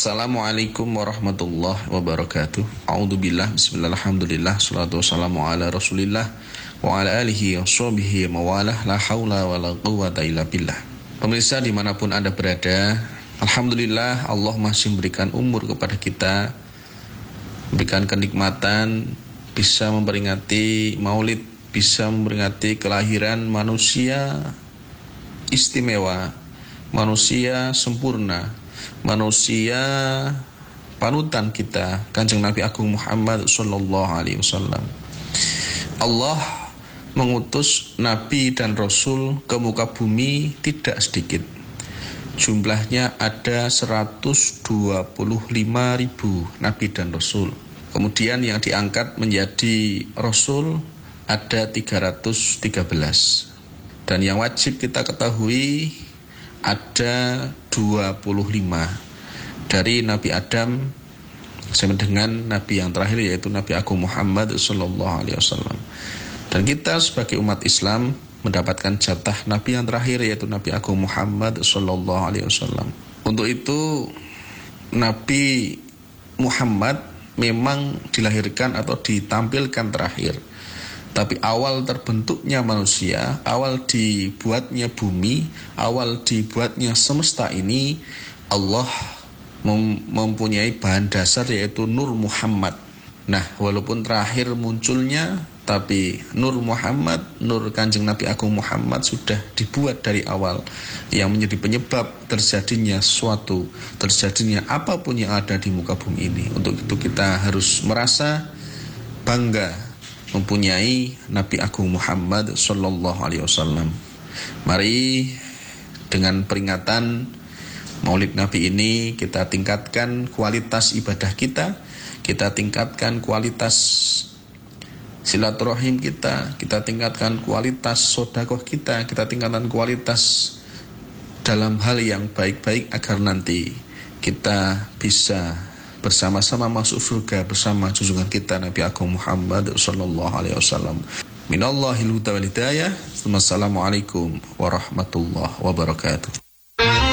Assalamualaikum warahmatullahi wabarakatuh. A'udzubillah, bismillah, alhamdulillah, salatu wassalamu ala rasulillah wa ala alihi wa sahbihi mawalah, la hawla wa la quwwata illa billah. Pemirsa dimanapun Anda berada, alhamdulillah Allah masih memberikan umur kepada kita, memberikan kenikmatan, bisa memperingati maulid, bisa memperingati kelahiran manusia istimewa, manusia sempurna, manusia panutan kita, Kanjeng Nabi Agung Muhammad sallallahu alaihi wasallam. Allah mengutus nabi dan rasul ke muka bumi tidak sedikit. Jumlahnya ada 125.000 nabi dan rasul. Kemudian yang diangkat menjadi rasul ada 313. Dan yang wajib kita ketahui ada 25 dari Nabi Adam sampai dengan Nabi yang terakhir, yaitu Nabi Agung Muhammad sallallahu alaihi wasallam. Dan kita sebagai umat Islam mendapatkan jatah Nabi yang terakhir, yaitu Nabi Agung Muhammad sallallahu alaihi wasallam. Untuk itu Nabi Muhammad memang dilahirkan atau ditampilkan terakhir. Tapi awal terbentuknya manusia, awal dibuatnya bumi, awal dibuatnya semesta ini, Allah mempunyai bahan dasar, yaitu Nur Muhammad. Nah, walaupun terakhir munculnya, tapi Nur Muhammad, Nur Kanjeng Nabi Agung Muhammad sudah dibuat dari awal, yang menjadi penyebab terjadinya sesuatu, terjadinya apapun yang ada di muka bumi ini. Untuk itu kita harus merasa bangga mempunyai Nabi Agung Muhammad sallallahu alaihi wasallam. Mari dengan peringatan Maulid Nabi ini kita tingkatkan kualitas ibadah kita tingkatkan kualitas silaturahim kita tingkatkan kualitas sedekah kita tingkatkan kualitas dalam hal yang baik-baik, agar nanti kita bisa bersama-sama masuk surga bersama junjungan kita Nabi Agung Muhammad sallallahu alaihi wasallam. Minallahil huda wal hidayah. Wassalamualaikum warahmatullahi wabarakatuh.